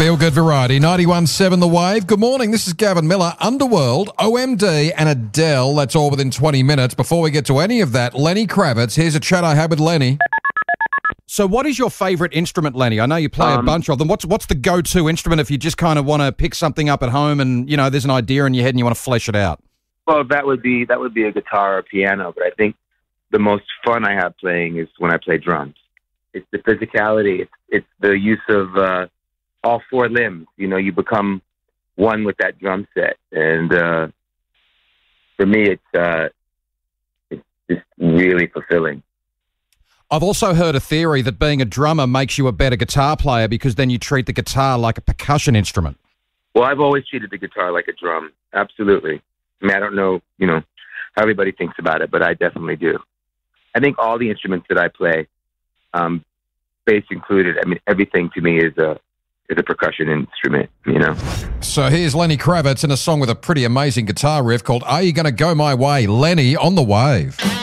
Feel Good Variety, 91.7 The Wave. Good morning, this is Gavin Miller. Underworld, OMD and Adele, that's all within 20 minutes. Before we get to any of that, Lenny Kravitz, here's a chat I had with Lenny. So what is your favourite instrument, Lenny? I know you play a bunch of them. What's the go-to instrument if you just kind of want to pick something up at home and, you know, there's an idea in your head and you want to flesh it out? Well, that would be a guitar or piano, but I think the most fun I have playing is when I play drums. It's the physicality. It's the use of all four limbs. You know, you become one with that drum set, and for me, it's just really fulfilling. I've also heard a theory that being a drummer makes you a better guitar player because then you treat the guitar like a percussion instrument. Well, I've always treated the guitar like a drum. Absolutely. I mean, I don't know, how everybody thinks about it, but I definitely do. I think all the instruments that I play, bass included, I mean, everything to me is a percussion instrument, So here's Lenny Kravitz in a song with a pretty amazing guitar riff called Are You Gonna Go My Way? Lenny on the Wave.